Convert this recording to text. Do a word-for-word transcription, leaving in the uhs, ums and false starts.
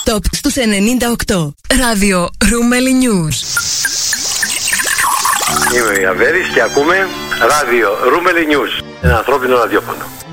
Top στους ενενήντα οκτώ. Ράδιο Ρούμελι News. Είμαι ο Ιαβέρης και ακούμε Ράδιο Ρούμελι News. Ένα ανθρώπινο ραδιόφωνο.